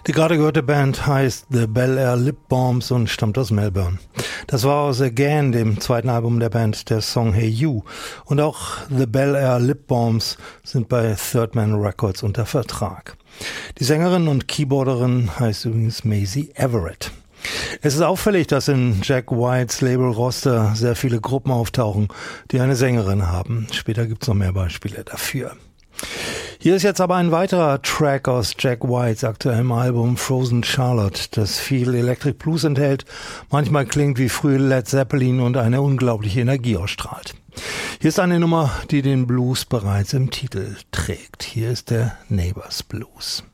Die gerade gehörte Band heißt The Bel Air Lip Bombs und stammt aus Melbourne. Das war aus Again, dem zweiten Album der Band, der Song Hey You. Und auch The Bel Air Lip Bombs sind bei Third Man Records unter Vertrag. Die Sängerin und Keyboarderin heißt übrigens Maisie Everett. Es ist auffällig, dass in Jack Whites Label-Roster sehr viele Gruppen auftauchen, die eine Sängerin haben. Später gibt's noch mehr Beispiele dafür. Hier ist jetzt aber ein weiterer Track aus Jack Whites aktuellem Album Frozen Charlotte, das viel Electric Blues enthält, manchmal klingt wie frühe Led Zeppelin und eine unglaubliche Energie ausstrahlt. Hier ist eine Nummer, die den Blues bereits im Titel trägt. Hier ist der Neighbors Blues.